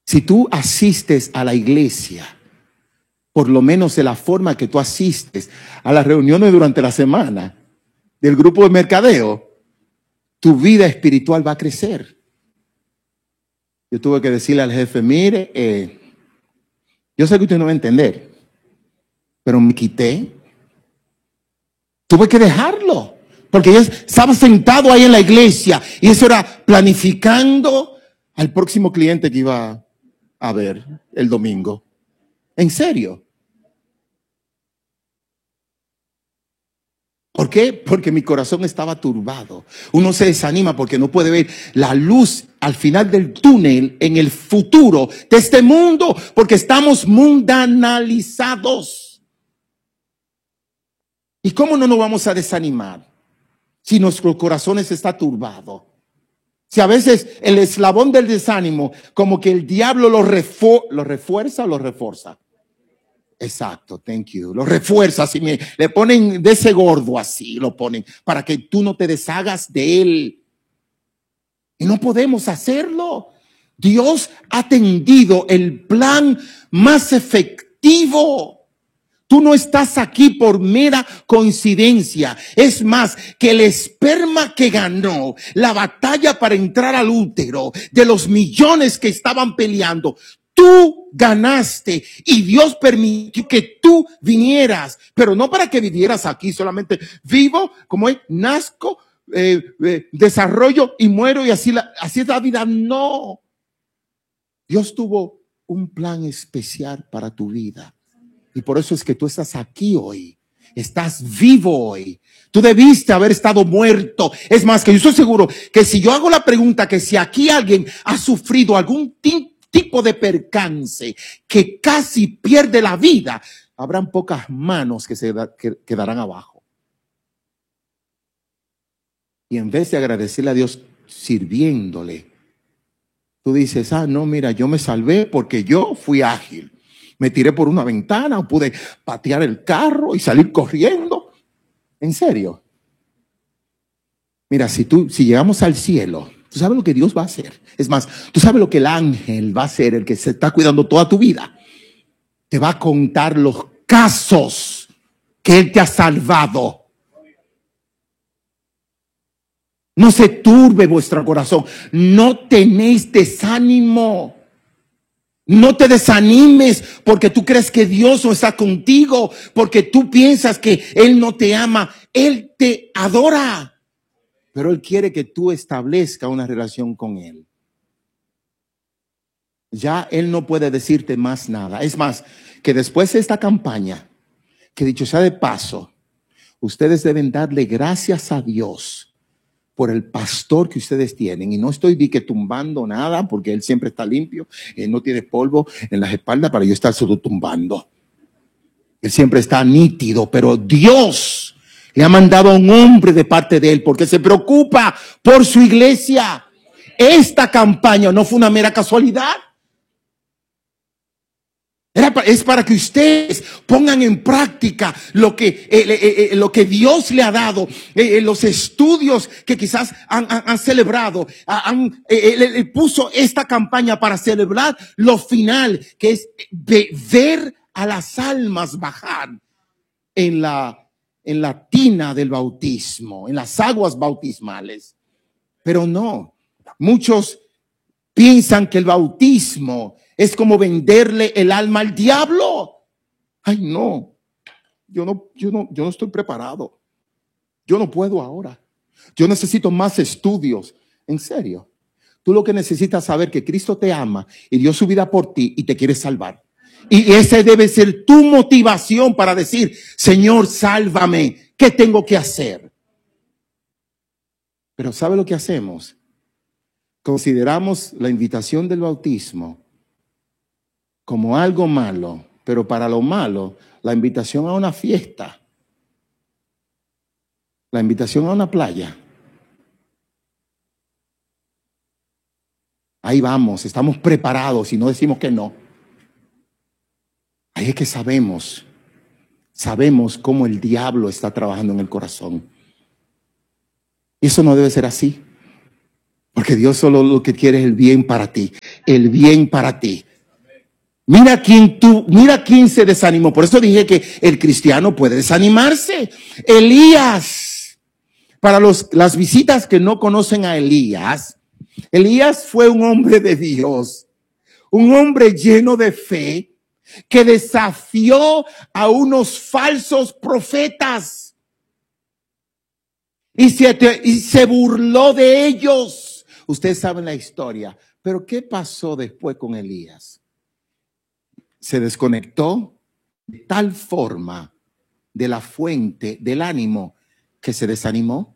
Si tú asistes a la iglesia, por lo menos de la forma que tú asistes a las reuniones durante la semana del grupo de mercadeo, tu vida espiritual va a crecer. Yo tuve que decirle al jefe, mire, yo sé que usted no va a entender, pero me quité. Tuve que dejarlo, porque yo estaba sentado ahí en la iglesia y eso era planificando al próximo cliente que iba a ver el domingo. ¿En serio? ¿Por qué? Porque mi corazón estaba turbado. Uno se desanima porque no puede ver la luz al final del túnel en el futuro de este mundo, porque estamos mundanalizados. ¿Y cómo no nos vamos a desanimar si nuestro corazón está turbado? Si a veces el eslabón del desánimo, como que el diablo lo refuerza o lo reforza. Exacto, thank you. Lo refuerza, así le ponen de ese gordo así, lo ponen para que tú no te deshagas de él. Y no podemos hacerlo. Dios ha tendido el plan más efectivo. Tú no estás aquí por mera coincidencia. Es más, que el esperma que ganó la batalla para entrar al útero de los millones que estaban peleando, tú ganaste y Dios permitió que tú vinieras, pero no para que vivieras aquí solamente vivo, como es, nazco, desarrollo y muero y así es la vida. No. Dios tuvo un plan especial para tu vida. Y por eso es que tú estás aquí hoy. Estás vivo hoy. Tú debiste haber estado muerto. Es más, que yo estoy seguro que si yo hago la pregunta que si aquí alguien ha sufrido algún tipo de percance que casi pierde la vida, habrán pocas manos que quedarán abajo. Y en vez de agradecerle a Dios sirviéndole, tú dices, no, mira, yo me salvé porque yo fui ágil. Me tiré por una ventana, pude patear el carro y salir corriendo. ¿En serio? Mira, si llegamos al cielo, tú sabes lo que Dios va a hacer. Es más, tú sabes lo que el ángel va a hacer, el que se está cuidando toda tu vida. Te va a contar los casos que Él te ha salvado. No se turbe vuestro corazón. No tenéis desánimo. No te desanimes porque tú crees que Dios no está contigo, porque tú piensas que Él no te ama. Él te adora, pero Él quiere que tú establezcas una relación con Él. Ya Él no puede decirte más nada. Es más, que después de esta campaña, que dicho sea de paso, ustedes deben darle gracias a Dios por el pastor que ustedes tienen. Y no estoy tumbando nada, porque él siempre está limpio. Él no tiene polvo en las espaldas para yo estar solo tumbando. Él siempre está nítido, pero Dios le ha mandado a un hombre de parte de él porque se preocupa por su iglesia. Esta campaña no fue una mera casualidad. Es para que ustedes pongan en práctica lo que Dios le ha dado, los estudios que quizás han celebrado. Él puso esta campaña para celebrar lo final, que es ver a las almas bajar en la tina del bautismo, en las aguas bautismales. Pero no, muchos piensan que el bautismo es como venderle el alma al diablo. Ay, no. Yo no estoy preparado. Yo no puedo ahora. Yo necesito más estudios. En serio. Tú lo que necesitas saber que Cristo te ama y dio su vida por ti y te quiere salvar. Y ese debe ser tu motivación para decir, Señor, sálvame. ¿Qué tengo que hacer? Pero ¿sabe lo que hacemos? Consideramos la invitación del bautismo como algo malo, pero para lo malo, la invitación a una fiesta, la invitación a una playa. Ahí vamos, estamos preparados y no decimos que no. Ahí es que sabemos cómo el diablo está trabajando en el corazón. Y eso no debe ser así. Porque Dios solo lo que quiere es el bien para ti. el bien para ti. Mira quién se desanimó. Por eso dije que el cristiano puede desanimarse. Elías. Para las visitas que no conocen a Elías, Elías fue un hombre de Dios, un hombre lleno de fe que desafió a unos falsos profetas y se burló de ellos. Ustedes saben la historia, pero ¿qué pasó después con Elías? Se desconectó de tal forma de la fuente del ánimo que se desanimó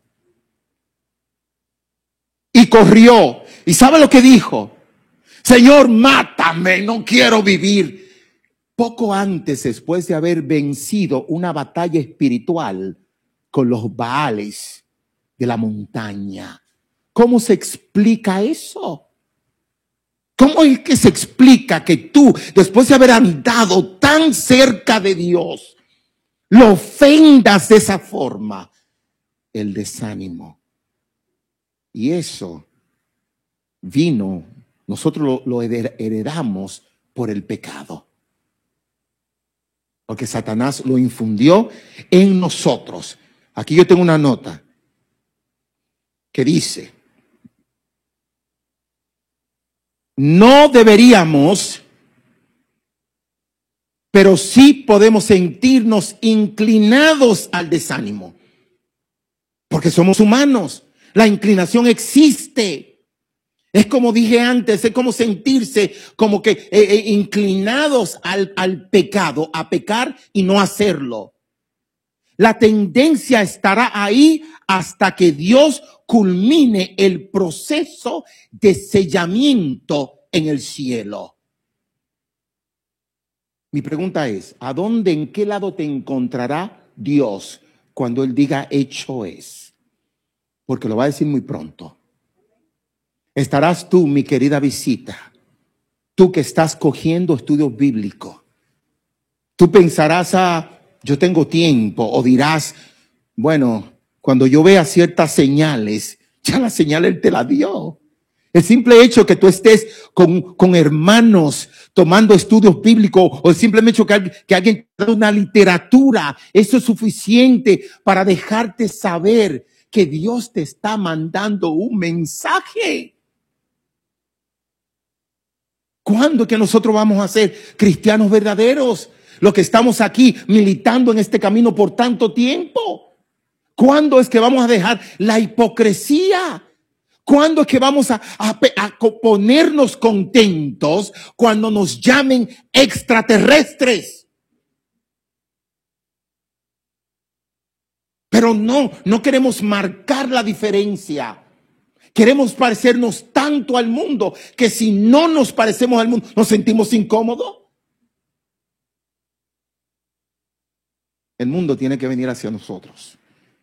y corrió. ¿Y sabe lo que dijo? Señor, mátame, no quiero vivir. Poco antes, después de haber vencido una batalla espiritual con los Baales de la montaña. ¿Cómo se explica eso? ¿Cómo es que se explica que tú, después de haber andado tan cerca de Dios, lo ofendas de esa forma? El desánimo. Y eso vino, nosotros lo heredamos por el pecado. Porque Satanás lo infundió en nosotros. Aquí yo tengo una nota que dice: no deberíamos, pero sí podemos sentirnos inclinados al desánimo. Porque somos humanos. La inclinación existe. Es como dije antes, es como sentirse como que inclinados al pecado, a pecar y no hacerlo. La tendencia estará ahí hasta que Dios culmine el proceso de sellamiento en el cielo. Mi pregunta es, ¿a dónde, en qué lado te encontrará Dios cuando Él diga hecho es? Porque lo va a decir muy pronto. Estarás tú, mi querida visita, tú que estás cogiendo estudios bíblicos. Tú pensarás, yo tengo tiempo, o dirás, bueno, cuando yo vea ciertas señales, ya la señal Él te la dio. El simple hecho que tú estés con hermanos tomando estudios bíblicos, o el simple hecho que alguien te dé una literatura, eso es suficiente para dejarte saber que Dios te está mandando un mensaje. ¿Cuándo es que nosotros vamos a ser cristianos verdaderos? Los que estamos aquí militando en este camino por tanto tiempo. ¿Cuándo es que vamos a dejar la hipocresía? ¿Cuándo es que vamos a ponernos contentos cuando nos llamen extraterrestres? Pero no queremos marcar la diferencia. Queremos parecernos tanto al mundo que si no nos parecemos al mundo, nos sentimos incómodos. El mundo tiene que venir hacia nosotros.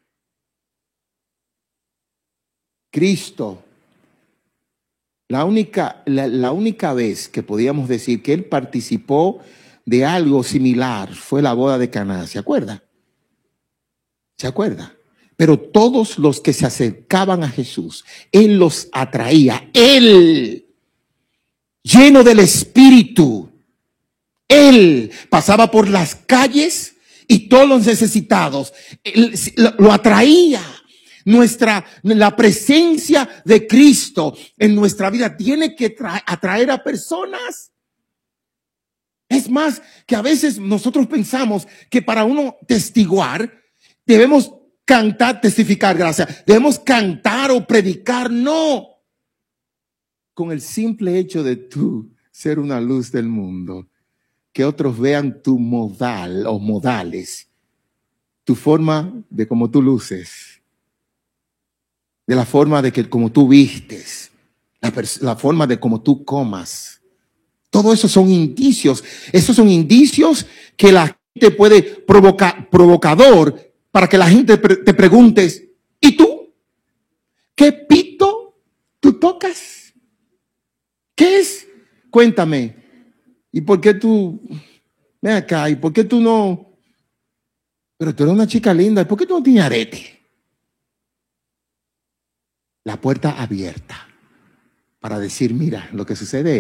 Cristo, la única vez que podíamos decir que Él participó de algo similar fue la boda de Caná. ¿Se acuerda? ¿Se acuerda? Pero todos los que se acercaban a Jesús, Él los atraía. Él, lleno del Espíritu, Él pasaba por las calles y todos los necesitados lo atraía. La presencia de Cristo en nuestra vida tiene que atraer a personas. Es más, que a veces nosotros pensamos que para uno testiguar debemos cantar, testificar, gracias, debemos cantar o predicar. No. Con el simple hecho de tú ser una luz del mundo, que otros vean tu modal o modales, tu forma de cómo tú luces, de la forma de que como tú vistes, la forma de cómo tú comas. Todo eso son indicios. Esos son indicios que la gente puede provocador para que la gente te preguntes, ¿y tú? ¿Qué pito tú tocas? ¿Qué es? Cuéntame. ¿Y por qué tú? Ven acá. ¿Y por qué tú no? Pero tú eres una chica linda. ¿Por qué tú no tienes arete? La puerta abierta para decir, mira, lo que sucede